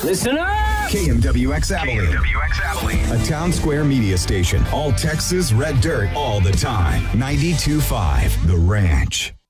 Listen up! KMWX Abilene. A Town Square media station. All Texas red dirt all the time. 92.5 The Ranch.